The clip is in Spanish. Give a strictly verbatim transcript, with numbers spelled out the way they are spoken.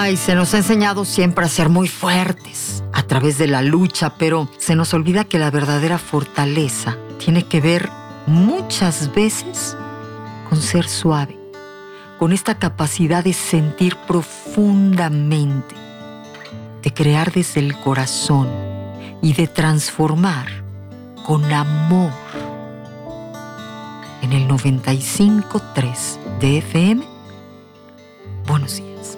Ay, se nos ha enseñado siempre a ser muy fuertes a través de la lucha, pero se nos olvida que la verdadera fortaleza tiene que ver muchas veces con ser suave, con esta capacidad de sentir profundamente, de crear desde el corazón y de transformar con amor. En el noventa y cinco punto tres de F M, buenos días.